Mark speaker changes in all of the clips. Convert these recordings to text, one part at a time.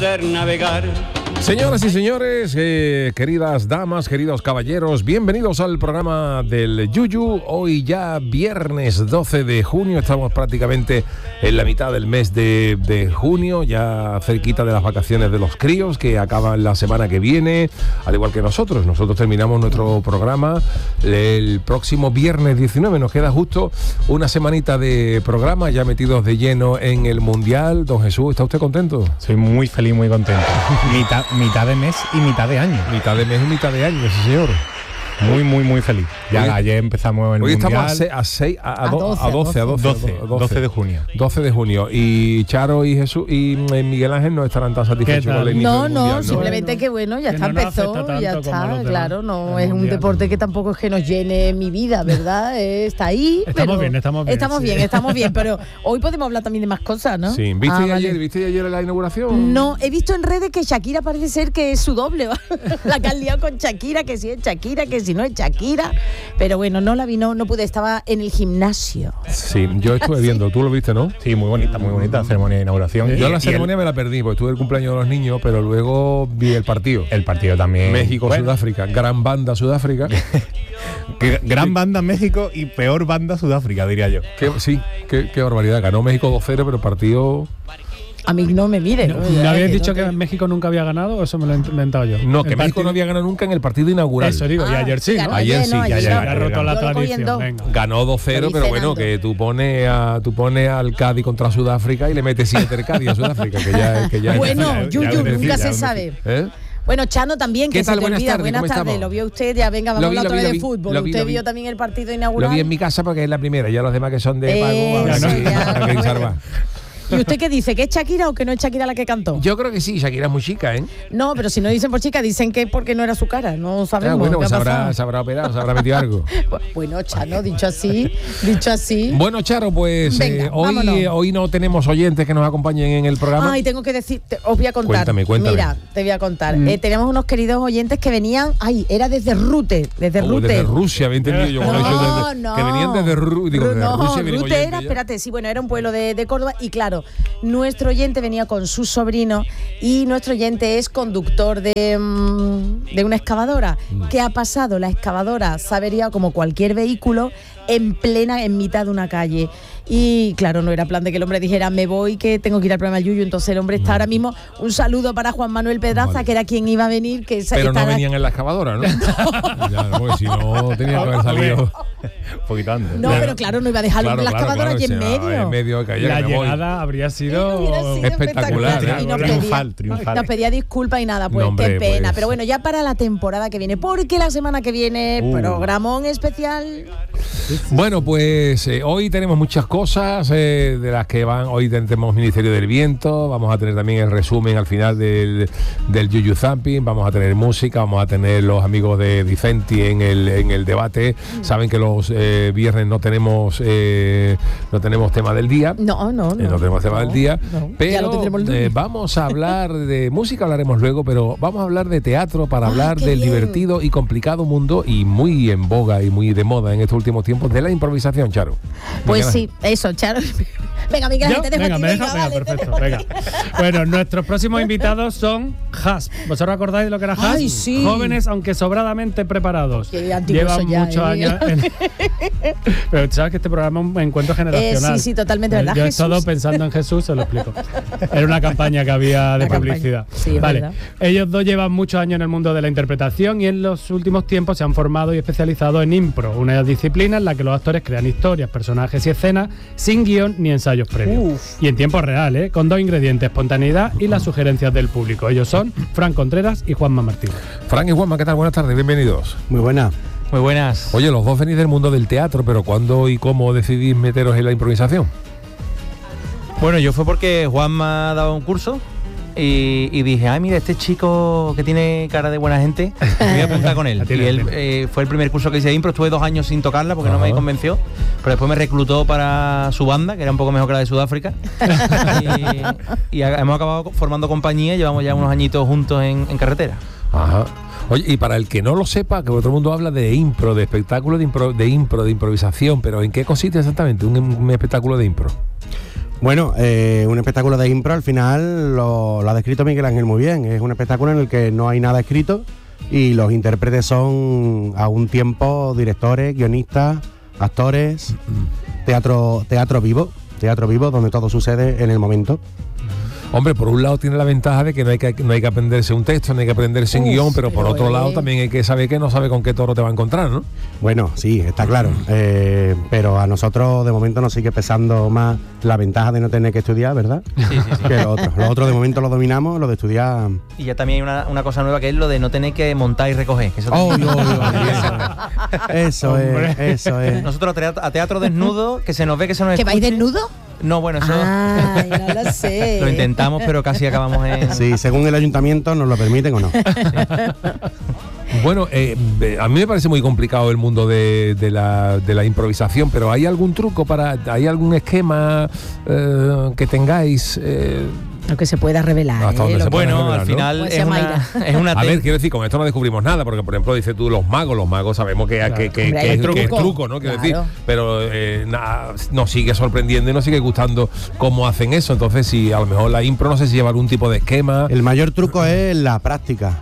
Speaker 1: poder navegar.
Speaker 2: Señoras y señores, queridas damas, queridos caballeros, bienvenidos al programa del Yuyu. Hoy ya viernes 12 de junio, estamos prácticamente en la mitad del mes de junio, ya cerquita de las vacaciones de los críos que acaban la semana que viene, al igual que nosotros. Nosotros terminamos nuestro programa el próximo viernes 19, nos queda justo una semanita de programa, ya metidos de lleno en el Mundial. Don Jesús, ¿está usted contento?
Speaker 3: Soy muy feliz, muy contento. Mitad de mes y mitad de año.
Speaker 2: Mitad de mes y mitad de año, sí señor.
Speaker 3: Muy feliz. Ya hoy, ayer empezamos el
Speaker 2: hoy
Speaker 3: Mundial.
Speaker 2: Hoy estamos a 12
Speaker 3: de junio.
Speaker 2: 12 de junio. Y Charo y Jesús y Miguel Ángel no estarán tan satisfechos con el inicio del Mundial, ¿no?
Speaker 4: Simplemente que bueno, ya está, empezó, ya está, claro, no es un deporte que tampoco es que nos llene mi vida, ¿verdad? Está ahí.
Speaker 3: Estamos bien,
Speaker 4: pero hoy podemos hablar también de más cosas, ¿no?
Speaker 2: Sí, ¿viste ayer la inauguración?
Speaker 4: No, he visto en redes que Shakira parece ser que es su doble, la que han liado con Shakira, que si es Shakira, que si no es Shakira, pero bueno, no la vi, no pude, estaba en el gimnasio.
Speaker 2: Sí, yo estuve viendo, tú lo viste, ¿no?
Speaker 3: Sí, muy bonita la ceremonia de inauguración.
Speaker 2: Yo la ceremonia me la perdí, porque tuve el cumpleaños de los niños, pero luego vi el partido.
Speaker 3: El partido también.
Speaker 2: México-Sudáfrica, gran banda Sudáfrica.
Speaker 3: Gran banda México y peor banda Sudáfrica, diría yo.
Speaker 2: Qué barbaridad, ganó México 2-0, pero el partido...
Speaker 4: A mí no me mire.
Speaker 5: ¿No habías dicho que México nunca había ganado o eso me lo he inventado yo?
Speaker 2: No, que México no había ganado nunca en el partido inaugural.
Speaker 5: Eso digo, y ayer sí, ¿no?
Speaker 2: Ayer sí,
Speaker 5: ha roto la tradición.
Speaker 2: Ganó 2-0, pero bueno, que tú pones al Cádiz contra Sudáfrica y le metes 7 al Cádiz a Sudáfrica, que ya
Speaker 4: bueno, Yuyu, nunca se sabe. Bueno, Chano también, que se te olvida. Buenas tardes, lo vio usted, ya venga, vamos a hablar otra vez de fútbol. Usted vio también el partido inaugural.
Speaker 2: Lo vi en mi casa porque es la primera, ya los demás que son de pago, ahora sí.
Speaker 4: ¿Y usted qué dice? ¿Que es Shakira o que no es Shakira la que cantó?
Speaker 2: Yo creo que sí, Shakira es muy chica, ¿eh?
Speaker 4: No, pero si no dicen por chica, dicen que porque no era su cara, no sabemos.
Speaker 2: Bueno, pues se habrá operado, se habrá metido algo.
Speaker 4: Bueno, Chano, dicho así.
Speaker 2: Bueno, Charo, pues venga, hoy no tenemos oyentes que nos acompañen en el programa.
Speaker 4: Ay, tengo que decir, os voy a contar.
Speaker 2: Cuéntame.
Speaker 4: Mira, te voy a contar. Tenemos unos queridos oyentes que venían, era desde Rute. Desde
Speaker 2: Rusia, había entendido yo.
Speaker 4: No.
Speaker 2: Que venían desde Rusia.
Speaker 4: Rute era, espérate, sí, bueno, era un pueblo de Córdoba y claro, nuestro oyente venía con su sobrino y nuestro oyente es conductor de una excavadora. ¿Qué ha pasado? La excavadora se ha averiado como cualquier vehículo en mitad de una calle. Y claro, no era plan de que el hombre dijera me voy, que tengo que ir al programa del Yuyu. Entonces el hombre está ahora mismo. Un saludo para Juan Manuel Pedraza, que era quien iba a venir.
Speaker 2: Pero no venían en la excavadora, ¿no? Ya, porque si no tenía que haber salido
Speaker 3: un poquito antes.
Speaker 4: No, pero claro, no iba a dejar la excavadora allí en medio.
Speaker 5: La llegada habría sido
Speaker 2: espectacular.
Speaker 4: Triunfal. Nos pedía disculpas y nada, pues qué pena. Pero bueno, ya para la temporada que viene, porque la semana que viene, programón especial.
Speaker 2: Bueno, pues hoy tenemos muchas cosas de las que van. Hoy tenemos Ministerio del Viento, vamos a tener también el resumen al final del Yuyu Zapping, vamos a tener música, vamos a tener los amigos de Dicenti en el debate. Saben que los viernes no tenemos tema del día.
Speaker 4: No
Speaker 2: tenemos tema del día, pero vamos a hablar de música, hablaremos luego, pero vamos a hablar de teatro para hablar del divertido y complicado mundo y muy en boga y muy de moda en estos últimos tiempos de la improvisación, Charo.
Speaker 4: Pues sí, eso, Charo. Venga, Miguel, te dejo.
Speaker 5: Venga, perfecto. Venga. Bueno, nuestros próximos invitados son HASP. ¿Vosotros acordáis de lo que era HASP?
Speaker 4: Ay, sí.
Speaker 5: Jóvenes, aunque sobradamente preparados.
Speaker 4: Llevan
Speaker 5: muchos años. Pero sabes que este programa es un encuentro generacional.
Speaker 4: Sí, totalmente verdad.
Speaker 5: Yo he estado pensando en Jesús, se lo explico. Era una campaña que había de publicidad.
Speaker 4: Sí,
Speaker 5: vale.
Speaker 4: Verdad.
Speaker 5: Ellos dos llevan muchos años en el mundo de la interpretación y en los últimos tiempos se han formado y especializado en impro, una disciplina en la que los actores crean historias, personajes y escenas sin guión ni ensayos previos. Y en tiempo real, con dos ingredientes, espontaneidad y las sugerencias del público. Ellos son Fran Contreras y Juanma Martínez.
Speaker 2: Fran y Juanma, ¿qué tal? Buenas tardes, bienvenidos.
Speaker 6: Muy buenas.
Speaker 2: Oye, los dos venís del mundo del teatro, pero ¿cuándo y cómo decidís meteros en la improvisación?
Speaker 6: Bueno, yo fue porque Juanma daba un curso y dije, ay, mira, este chico que tiene cara de buena gente, me voy a apuntar con él. Y él fue el primer curso que hice de impro, estuve 2 años sin tocarla porque no me convenció, pero después me reclutó para su banda, que era un poco mejor que la de Sudáfrica, y hemos acabado formando compañía, llevamos ya unos añitos juntos en carretera.
Speaker 2: Ajá. Oye, y para el que no lo sepa, que todo el mundo habla de impro, de espectáculo de improvisación, pero ¿en qué consiste exactamente un espectáculo de impro?
Speaker 1: Bueno, un espectáculo de impro al final lo ha descrito Miguel Ángel muy bien. Es un espectáculo en el que no hay nada escrito y los intérpretes son a un tiempo directores, guionistas, actores, teatro vivo donde todo sucede en el momento.
Speaker 2: Hombre, por un lado tiene la ventaja de que no hay que aprenderse un texto, no hay que aprenderse un guión, pero por otro lado también hay que saber que no sabe con qué toro te va a encontrar, ¿no?
Speaker 1: Bueno, sí, está claro. Pero a nosotros de momento nos sigue pesando más la ventaja de no tener que estudiar, ¿verdad? Sí. Que lo otro. Lo otro de momento lo dominamos, lo de estudiar.
Speaker 6: Y ya también hay una cosa nueva que es lo de no tener que montar y recoger. Que
Speaker 1: eso es.
Speaker 6: Nosotros a teatro desnudo, que se nos ve que se nos
Speaker 4: escuche. ¿Que vais desnudo?
Speaker 6: No, bueno, eso.
Speaker 4: Ay, no lo sé.
Speaker 6: Lo intentamos, pero casi acabamos en.
Speaker 1: Sí, según el ayuntamiento nos lo permiten o no.
Speaker 2: Bueno, a mí me parece muy complicado el mundo de la improvisación, pero ¿hay algún truco hay algún esquema que tengáis?
Speaker 4: Lo que se pueda revelar.
Speaker 6: Bueno, al final
Speaker 4: ¿no?
Speaker 6: es una
Speaker 2: A ver, quiero decir, con esto no descubrimos nada, porque por ejemplo dices tú los magos sabemos que es truco, ¿no? Quiero decir, pero nos sigue sorprendiendo y nos sigue gustando cómo hacen eso. Entonces, si a lo mejor la impro no sé si lleva algún tipo de esquema.
Speaker 1: El mayor truco es la práctica.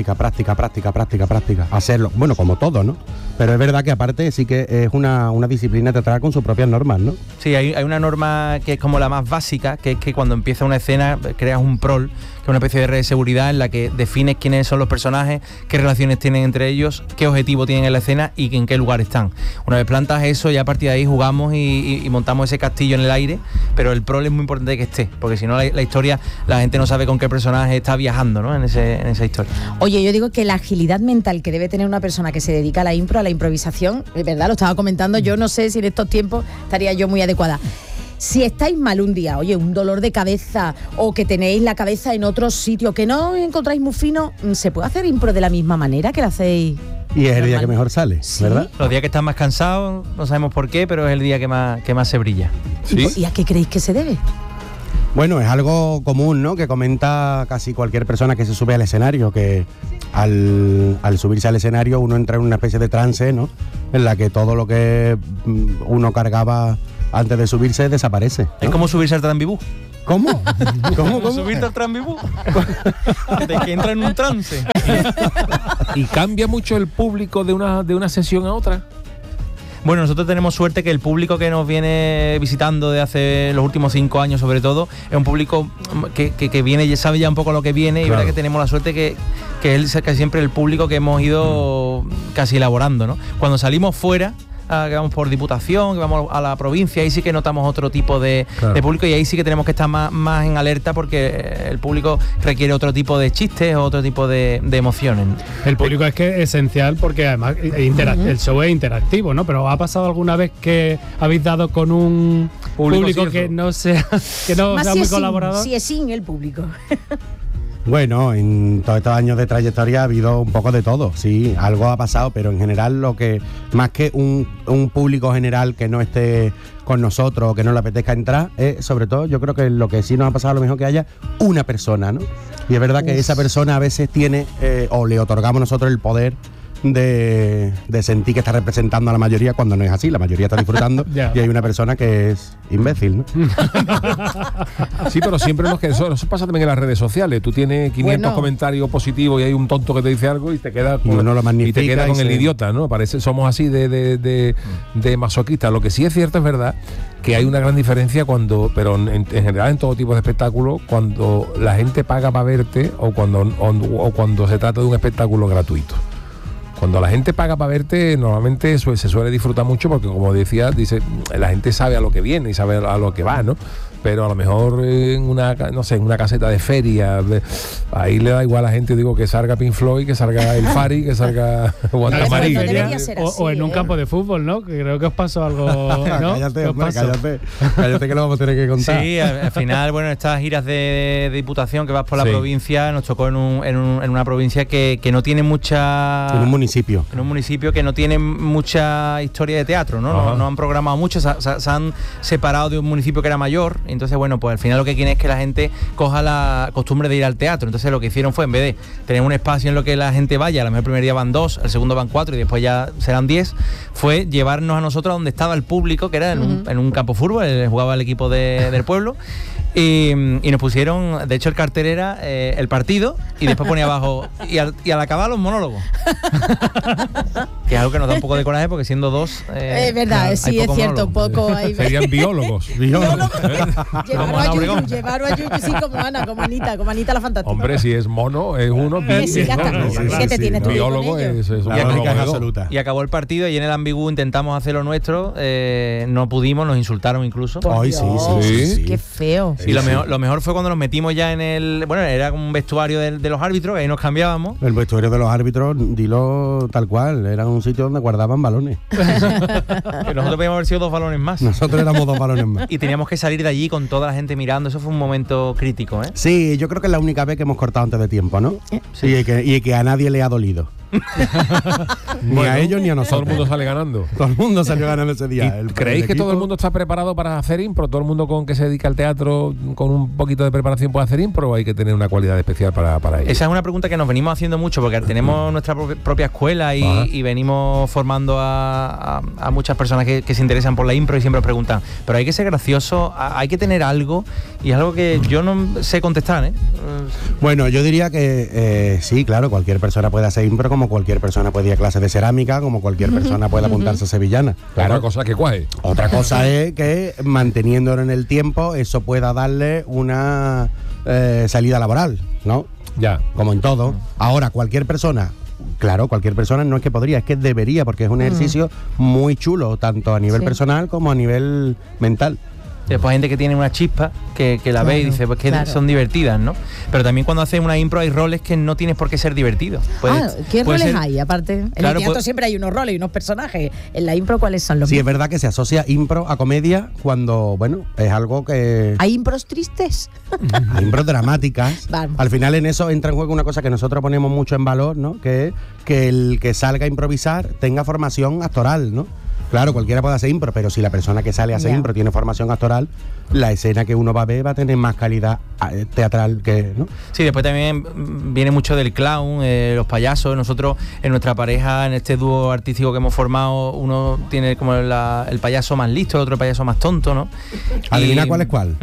Speaker 1: Hacerlo, bueno, como todo, ¿no? Pero es verdad que aparte sí que es una disciplina teatral con sus propias normas, ¿no?
Speaker 6: Sí, hay una norma que es como la más básica, que es que cuando empieza una escena creas un prol, que es una especie de red de seguridad en la que defines quiénes son los personajes, qué relaciones tienen entre ellos, qué objetivo tienen en la escena y en qué lugar están. Una vez plantas eso, ya a partir de ahí jugamos y montamos ese castillo en el aire, pero el prol es muy importante que esté, porque si no la historia, la gente no sabe con qué personaje está viajando, ¿no? en esa historia.
Speaker 4: Oye, yo digo que la agilidad mental que debe tener una persona que se dedica a la impro, a la improvisación, de verdad, lo estaba comentando, yo no sé si en estos tiempos estaría yo muy adecuada. Si estáis mal un día, oye, un dolor de cabeza o que tenéis la cabeza en otro sitio, que no encontráis muy fino, ¿se puede hacer impro de la misma manera que lo hacéis?
Speaker 1: Y es el día que mejor sale, ¿verdad?
Speaker 6: Los días que estás más cansados, no sabemos por qué, pero es el día que más se brilla.
Speaker 2: ¿Sí?
Speaker 4: ¿Y a qué creéis que se debe?
Speaker 1: Bueno, es algo común, ¿no? Que comenta casi cualquier persona que se sube al escenario, que al subirse al escenario uno entra en una especie de trance, ¿no? En la que todo lo que uno cargaba antes de subirse desaparece, ¿no?
Speaker 6: Es como subirse al Tranvibú.
Speaker 1: ¿Cómo? ¿Cómo?
Speaker 6: Subirte al Tranvibú. De que entra en un trance.
Speaker 2: ¿Y cambia mucho el público de una sesión a otra?
Speaker 6: Bueno, nosotros tenemos suerte que el público que nos viene visitando de hace los últimos 5 años sobre todo, es un público que viene y sabe ya un poco lo que viene, y verdad que tenemos la suerte que es casi siempre el público que hemos ido casi elaborando, ¿no? Cuando salimos fuera, que vamos por diputación, que vamos a la provincia, ahí sí que notamos otro tipo de público, y ahí sí que tenemos que estar más en alerta, porque el público requiere otro tipo de chistes, otro tipo de emociones.
Speaker 5: El público es que es esencial, porque además el show es interactivo, ¿no? Pero ¿ha pasado alguna vez que habéis dado con un público que no sea muy colaborador?
Speaker 4: Sí, es sin el público.
Speaker 1: Bueno, en todos estos años de trayectoria ha habido un poco de todo, sí, algo ha pasado, pero en general lo que, más que un público general que no esté con nosotros o que no le apetezca entrar, sobre todo yo creo que lo que sí nos ha pasado a lo mejor que haya una persona, ¿no? Y es verdad que esa persona a veces tiene, o le otorgamos nosotros el poder de sentir que está representando a la mayoría, cuando no es así, la mayoría está disfrutando y hay una persona que es imbécil, ¿no?
Speaker 2: Sí, pero siempre eso pasa también en las redes sociales. Tú tienes 500 comentarios positivos y hay un tonto que te dice algo y te queda con el idiota, ¿no? Somos así de masoquistas. Lo que sí es cierto es verdad que hay una gran diferencia pero en general en todo tipo de espectáculos, cuando la gente paga para verte o cuando se trata de un espectáculo gratuito. Cuando la gente paga para verte, normalmente se suele disfrutar mucho, porque como dice, la gente sabe a lo que viene y sabe a lo que va, ¿no? Pero a lo mejor en una caseta de feria, ahí le da igual a la gente, digo, que salga Pink Floyd, que salga El Fari, que salga Guantamarí.
Speaker 5: O en un campo de fútbol, ¿no? Que creo que os pasó algo, ¿no?
Speaker 1: Cállate que lo vamos a tener que contar.
Speaker 6: Sí, al final, bueno, estas giras de diputación que vas por la provincia, nos tocó en una provincia que no tiene mucha...
Speaker 1: En un municipio.
Speaker 6: En un municipio que no tiene mucha historia de teatro, ¿no? No han programado mucho, se han separado de un municipio que era mayor, Entonces, bueno, pues al final lo que quieren es que la gente coja la costumbre de ir al teatro. Entonces lo que hicieron fue, en vez de tener un espacio en lo que la gente vaya, a lo mejor el primer día van 2, el segundo van 4 y después ya serán 10, fue llevarnos a nosotros a donde estaba el público, que era en un campo de fútbol, jugaba el equipo del pueblo. Y nos pusieron, de hecho el cartel era el partido y después ponía abajo y al acabar los monólogos. Que es algo que nos da un poco de coraje porque siendo 2
Speaker 4: es verdad, sí, es cierto, un poco ahí.
Speaker 2: Serían biólogos.
Speaker 4: Llevaron a Yuyu, sí, como Anita la fantástica.
Speaker 2: Hombre, si es mono, es uno.
Speaker 4: ¿Qué te tienes tú
Speaker 2: biólogo
Speaker 4: con
Speaker 2: es
Speaker 1: absoluta.
Speaker 6: Y acabó el partido y en el ambigú intentamos hacer lo nuestro, no pudimos, nos insultaron incluso.
Speaker 1: Ay, sí.
Speaker 4: Qué feo.
Speaker 6: Y lo mejor fue cuando nos metimos ya en el... Bueno, era como un vestuario de los árbitros, ahí nos cambiábamos.
Speaker 1: El vestuario de los árbitros, dilo tal cual, era un sitio donde guardaban balones.
Speaker 6: Nosotros podíamos haber sido 2 balones más.
Speaker 1: Nosotros éramos 2 balones más.
Speaker 6: Y teníamos que salir de allí con toda la gente mirando. Eso fue un momento crítico, ¿eh?
Speaker 1: Sí, yo creo que es la única vez que hemos cortado antes de tiempo, ¿no? Sí. Y que a nadie le ha dolido. Ni a ellos ni a nosotros.
Speaker 2: Todo el mundo sale ganando.
Speaker 1: Todo el mundo salió ganando ese día.
Speaker 2: ¿Creéis que todo el mundo está preparado para hacer impro? ¿Todo el mundo con que se dedica al teatro con un poquito de preparación puede hacer impro o hay que tener una cualidad especial para ello?
Speaker 6: Esa es una pregunta que nos venimos haciendo mucho porque tenemos nuestra propia escuela y venimos formando a muchas personas que se interesan por la impro y siempre nos preguntan, pero hay que ser gracioso, hay que tener algo, y es algo que yo no sé contestar, ¿eh?
Speaker 1: Bueno, yo diría que sí, claro, cualquier persona puede hacer impro, como cualquier persona puede ir a clases de cerámica, como cualquier persona puede apuntarse a sevillana.
Speaker 2: Claro. Otra cosa que cuaje.
Speaker 1: Otra cosa es que manteniéndolo en el tiempo eso pueda darle una salida laboral, ¿no?
Speaker 2: Ya.
Speaker 1: Como en todo. Ahora, cualquier persona no es que podría, es que debería, porque es un ejercicio muy chulo, tanto a nivel personal como a nivel mental.
Speaker 6: Después hay gente que tiene una chispa que la ve y dice, pues que son divertidas, ¿no? Pero también cuando haces una impro hay roles que no tienes por qué ser divertido.
Speaker 4: ¿Qué roles hay? Aparte, en el teatro siempre hay unos roles y unos personajes. En la impro, ¿cuáles son los
Speaker 1: Sí, es verdad que se asocia impro a comedia cuando, bueno, es algo que...
Speaker 4: ¿Hay impros tristes?
Speaker 1: Hay impros dramáticas.
Speaker 4: Vamos.
Speaker 1: Al final en eso entra en juego una cosa que nosotros ponemos mucho en valor, ¿no? Que es que el que salga a improvisar tenga formación actoral, ¿no? Claro, cualquiera puede hacer impro, pero si la persona que sale a hacer impro tiene formación actoral, la escena que uno va a ver va a tener más calidad teatral que, ¿no?
Speaker 6: Sí, después también viene mucho del clown, los payasos. Nosotros en nuestra pareja, en este dúo artístico que hemos formado, uno tiene como el payaso más listo, el otro el payaso más tonto, ¿no?
Speaker 1: Adivina cuál es cuál.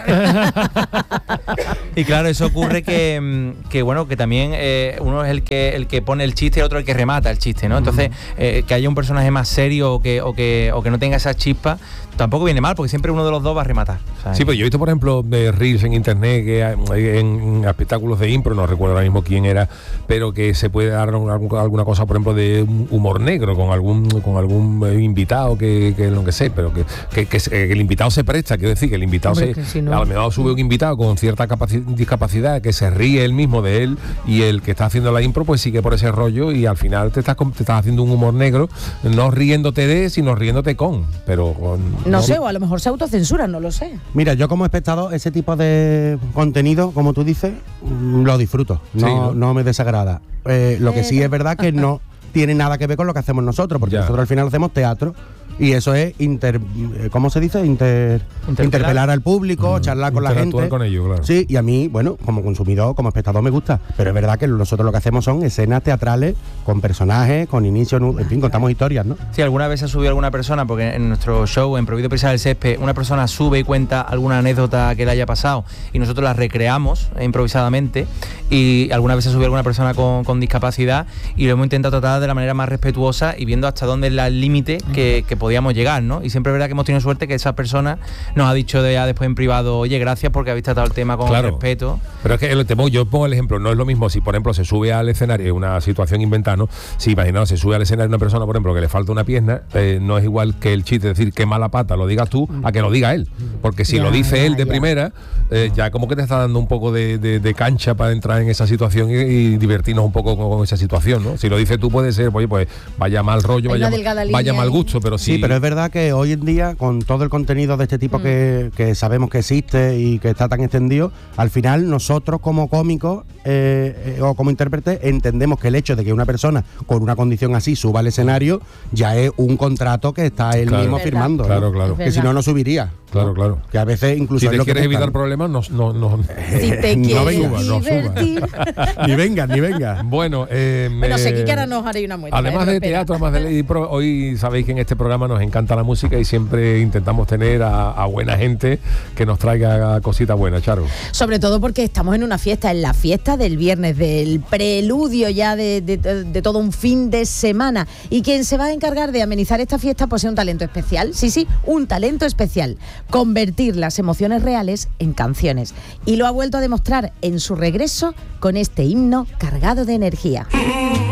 Speaker 6: Y claro, eso ocurre que bueno, que también uno es el que pone el chiste y el otro el que remata el chiste, ¿no? Entonces, que haya un personaje más serio o que no tenga esa chispa, tampoco viene mal, porque siempre uno de los dos va a rematar, ¿sabes?
Speaker 2: Sí, pues yo he visto, por ejemplo, reels en internet, que en espectáculos de impro, no recuerdo ahora mismo quién era, pero que se puede dar alguna cosa, por ejemplo, de humor negro con algún invitado que lo que sé, pero que el invitado se presta, quiero decir, que el invitado a lo mejor sube un invitado con cierta discapacidad, que se ríe él mismo de él, y el que está haciendo la impro pues sigue por ese rollo y al final te estás haciendo un humor negro, no riéndote de, sino riéndote con, pero
Speaker 4: no sé, o a lo mejor se autocensuran, no lo sé.
Speaker 1: Mira, yo como espectador ese tipo de contenido, como tú dices, lo disfruto, no me desagrada. Lo que sí es verdad que no tiene nada que ver con lo que hacemos nosotros, porque nosotros al final hacemos teatro y eso es ¿cómo se dice? Interpelar al público, charlar con la gente.
Speaker 2: Con ellos, claro.
Speaker 1: Sí, y a mí, bueno, como consumidor, como espectador me gusta, pero es verdad que nosotros lo que hacemos son escenas teatrales con personajes, con inicio, en fin, contamos historias, ¿no?
Speaker 6: Sí, alguna vez ha subido alguna persona, porque en nuestro show, en Prohibido Pisar el Césped, una persona sube y cuenta alguna anécdota que le haya pasado y nosotros la recreamos improvisadamente, y alguna vez ha subido alguna persona con discapacidad y lo hemos intentado tratar de la manera más respetuosa y viendo hasta dónde es el límite que podíamos llegar, ¿no? Y siempre es verdad que hemos tenido suerte que esa persona nos ha dicho ya después en privado, oye, gracias porque habéis tratado el tema con respeto.
Speaker 2: Pero es que yo pongo el ejemplo, no es lo mismo si por ejemplo se sube al escenario, una situación inventada, ¿no? Si imaginaos, se sube al escenario una persona, por ejemplo, que le falta una pierna, no es igual que el chiste, es decir, qué mala pata lo digas tú a que lo diga él, porque si lo dice él de primera, ya como que te está dando un poco de cancha para entrar en esa situación y divertirnos un poco con esa situación, ¿no? Si lo dices tú puede ser, oye, pues vaya mal rollo, vaya mal gusto, pero
Speaker 1: Sí, pero es verdad que hoy en día, con todo el contenido de este tipo que sabemos que existe y que está tan extendido, al final nosotros como cómicos o como intérpretes entendemos que el hecho de que una persona con una condición así suba al escenario ya es un contrato que está él mismo firmando.
Speaker 2: Claro, claro.
Speaker 1: Que si no, no subiría.
Speaker 2: Claro, claro.
Speaker 1: Que a veces incluso
Speaker 2: si te quieres evitar problemas, no.
Speaker 4: Si te quieres divertir.
Speaker 1: Ni venga.
Speaker 2: Bueno,
Speaker 4: sé que ahora nos haré una muestra.
Speaker 2: Además de teatro, además de Lady Pro, hoy sabéis que en este programa nos encanta la música y siempre intentamos tener a buena gente que nos traiga cositas buenas, Charo.
Speaker 4: Sobre todo porque estamos en una fiesta, en la fiesta del viernes, del preludio ya de todo un fin de semana. Y quien se va a encargar de amenizar esta fiesta, pues es un talento especial. Sí, un talento especial. Convertir las emociones reales en canciones. Y lo ha vuelto a demostrar en su regreso con este himno cargado de energía.